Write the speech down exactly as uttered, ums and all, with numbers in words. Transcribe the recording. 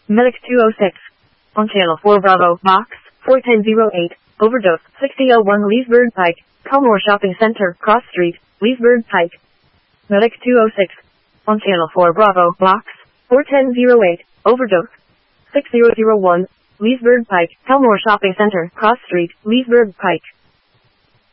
Medic two oh six. On Channel four Bravo, Box four ten oh eight, Overdose, sixty oh one Leesburg Pike, Culmore Shopping Center, Cross Street, Leesburg Pike. Medic two oh six. On Channel four Bravo, Box four ten oh eight, Overdose, six oh oh one, Leesburg Pike, Culmore Shopping Center, Cross Street, Leesburg Pike.